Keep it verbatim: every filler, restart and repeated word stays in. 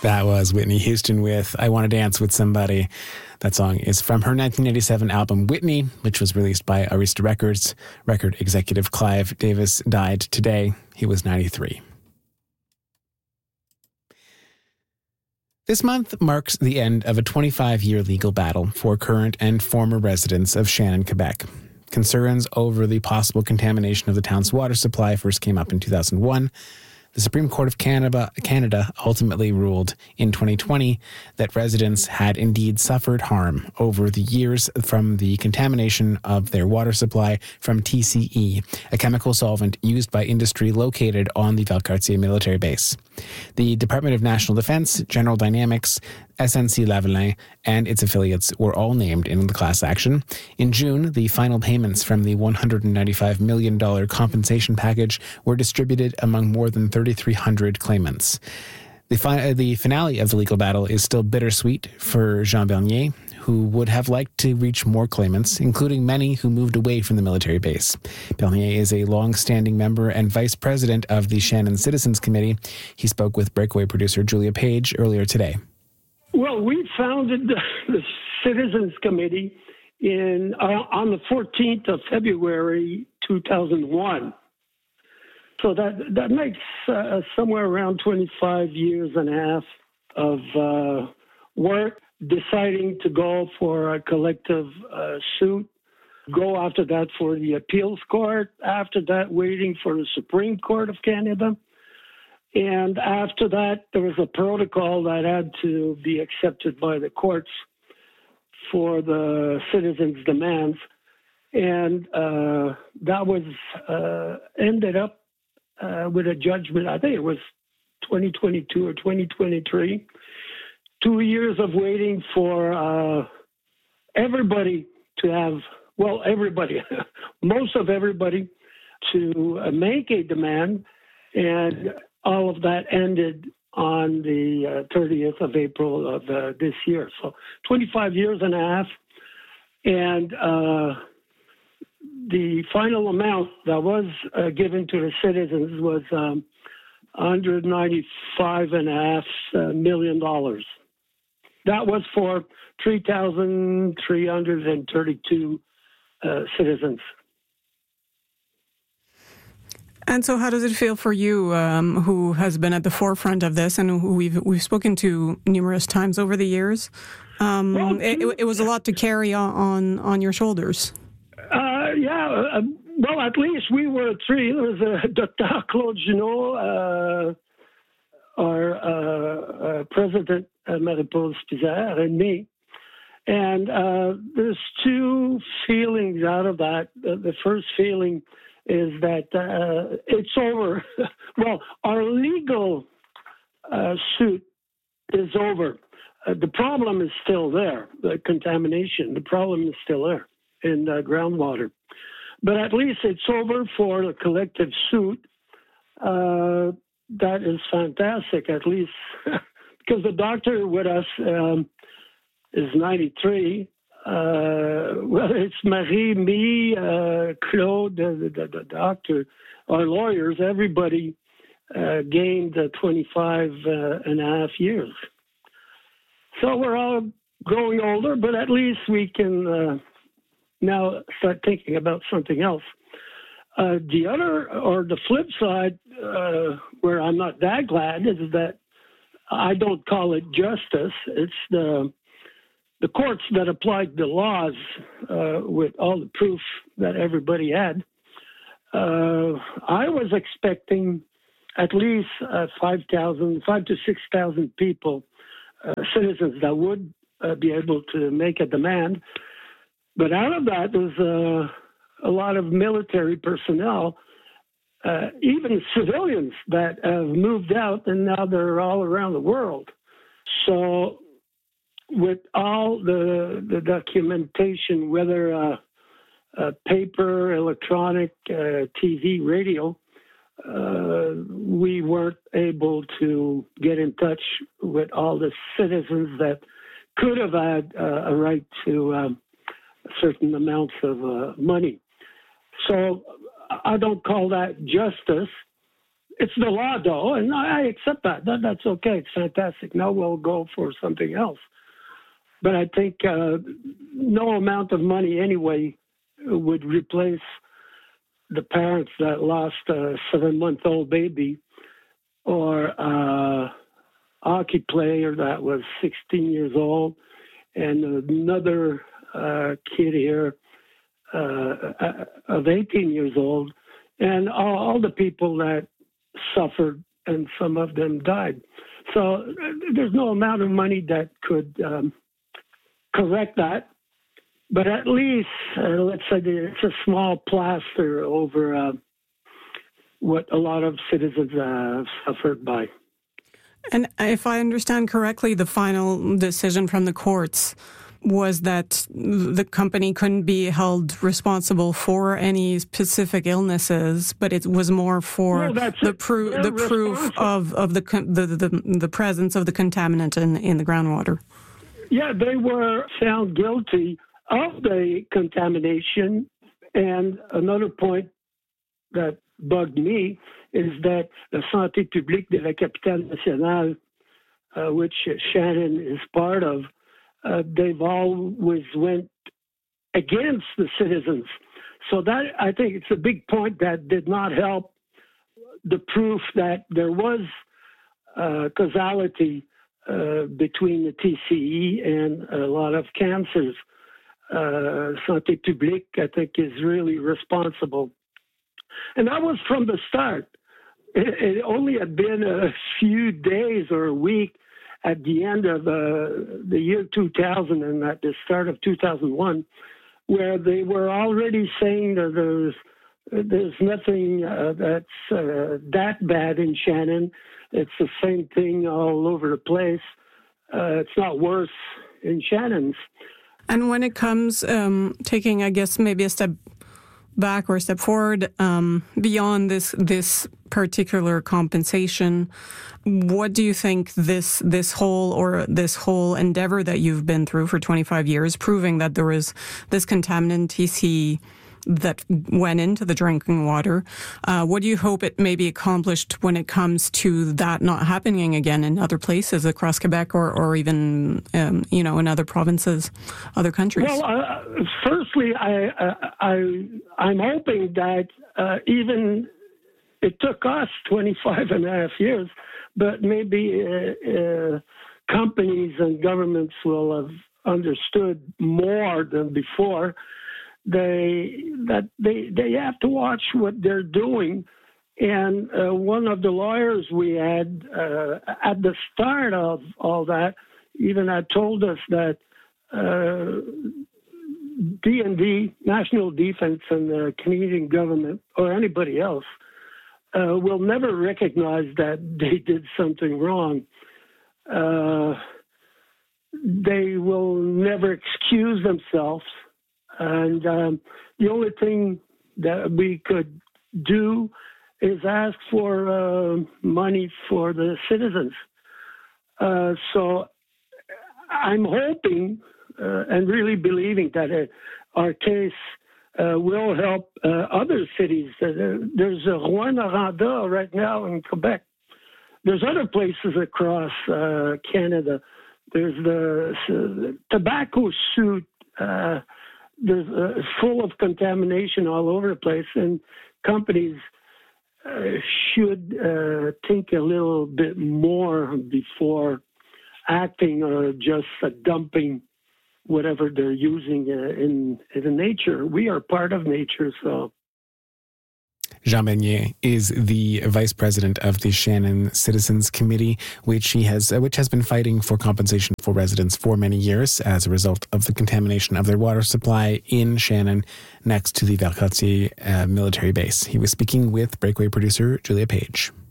That was Whitney Houston with I Want to Dance with Somebody. That song is from her nineteen eighty-seven album Whitney, which was released by Arista Records. Record executive Clive Davis died today. He was ninety-three. This month marks the end of a twenty-five-year legal battle for current and former residents of Shannon, Quebec. Concerns over the possible contamination of the town's water supply first came up in two thousand one. The Supreme Court of Canada, Canada ultimately ruled in twenty twenty that residents had indeed suffered harm over the years from the contamination of their water supply from T C E, a chemical solvent used by industry located on the Valcartier military base. The Department of National Defense, General Dynamics, S N C-Lavalin, and its affiliates were all named in the class action. In June, the final payments from the one hundred ninety-five million dollars compensation package were distributed among more than thirty-three hundred claimants. The, fi- the finale of the legal battle is still bittersweet for Jean Bernier, who would have liked to reach more claimants, including many who moved away from the military base. Bernier is a long-standing member and vice president of the Shannon Citizens Committee. He spoke with Breakaway producer Julia Page earlier today. Well, we founded the, the Citizens Committee in uh, on the fourteenth of February, two thousand one. So that that makes uh, somewhere around twenty-five years and a half of uh, work, deciding to go for a collective uh, suit, go after that for the appeals court, after that waiting for the Supreme Court of Canada. And after that, there was a protocol that had to be accepted by the courts for the citizens' demands. And uh, that was uh, ended up uh, with a judgment, I think it was twenty twenty-two or twenty twenty-three. Two years of waiting for uh, everybody to have, well, everybody, most of everybody to uh, make a demand. And all of that ended on the uh, thirtieth of April of uh, this year. So twenty-five years and a half. And uh, the final amount that was uh, given to the citizens was um, one hundred ninety-five and a half uh, million dollars. That was for three thousand three hundred thirty-two uh, citizens. And so how does it feel for you, um, who has been at the forefront of this and who we've we've spoken to numerous times over the years? Um, well, it, it was a lot to carry on on your shoulders. Uh, yeah, uh, well, at least we were three. There was uh, Doctor Claude Junot, uh, our uh, uh, president, uh, Marie-Paule Spizère, and me. And uh, there's two feelings out of that. Uh, the first feeling is that uh, it's over. Well, our legal uh, suit is over. Uh, the problem is still there, the contamination. The problem is still there in uh, groundwater. But at least it's over for the collective suit. Uh, that is fantastic, at least, because the doctor with us um, is ninety-three. Uh, well, it's Marie, me, uh, Claude, the, the, the doctor, our lawyers, everybody uh, gained uh, twenty-five uh, and a half years. So we're all growing older, but at least we can uh, now start thinking about something else. Uh, the other, or the flip side, uh, where I'm not that glad, is that I don't call it justice. It's the the courts that applied the laws uh, with all the proof that everybody had. Uh, I was expecting at least uh, five thousand, five to six thousand people, uh, citizens that would uh, be able to make a demand. But out of that, there's uh, a lot of military personnel, uh, even civilians that have moved out, and now they're all around the world. So with all the, the documentation, whether uh, uh, paper, electronic, uh, T V, radio, uh, we weren't able to get in touch with all the citizens that could have had uh, a right to um, certain amounts of uh, money. So I don't call that justice. it's the law, though, and I accept that. that. That's okay. It's fantastic. Now we'll go for something else. But I think uh, no amount of money anyway would replace the parents that lost a seven-month-old baby or a hockey player that was sixteen years old and another uh, kid here uh, of eighteen years old, and all, all the people that suffered, and some of them died. So there's no amount of money that could um, correct that. But at least, uh, let's say it's a small plaster over uh, what a lot of citizens uh, suffered by. And if I understand correctly, the final decision from the courts was that the company couldn't be held responsible for any specific illnesses, but it was more for no, the, pro- the proof of, of the, the, the, the presence of the contaminant in, in the groundwater. Yeah, they were found guilty of the contamination. And another point that bugged me is that the Santé Publique de la Capitale Nationale, uh, which Shannon is part of, uh, they've always went against the citizens. So that, I think it's a big point that did not help the proof that there was uh, causality uh, between the T C E and a lot of cancers. Uh, Santé Publique, I think, is really responsible. And that was from the start. It, it only had been a few days or a week at the end of uh, the year two thousand and at the start of two thousand one, where they were already saying that there's, there's nothing uh, that's uh, that bad in Shannon. It's the same thing all over the place. Uh, it's not worse in Shannon's. And when it comes, um, taking, I guess, maybe a step back or a step forward, um, beyond this this particular compensation, what do you think this this whole or this whole endeavor that you've been through for twenty-five years, proving that there was this contaminant T C that went into the drinking water, uh, what do you hope it may be accomplished when it comes to that not happening again in other places across Quebec or, or even, um, you know, in other provinces, other countries? Well, uh, firstly, I, uh, I, I'm hoping that uh, even it took us twenty-five and a half years, but maybe uh, uh, companies and governments will have understood more than before. They that they they have to watch what they're doing, and uh, one of the lawyers we had uh, at the start of all that even had told us that uh, D and D, National Defense, and the Canadian government or anybody else uh, will never recognize that they did something wrong. Uh, they will never excuse themselves. And um, the only thing that we could do is ask for uh, money for the citizens. Uh, so I'm hoping uh, and really believing that uh, our case uh, will help uh, other cities. Uh, there's a Rouyn-Noranda right now in Quebec. There's other places across uh, Canada. There's the uh, tobacco suit. Uh, There's uh, full of contamination all over the place, and companies uh, should uh, think a little bit more before acting or just uh, dumping whatever they're using uh, in, in nature. We are part of nature, so. Jean Bernier is the vice president of the Shannon Citizens Committee, which he has, uh, which has been fighting for compensation for residents for many years as a result of the contamination of their water supply in Shannon, next to the Valcartier uh, military base. He was speaking with Breakaway producer Julia Page.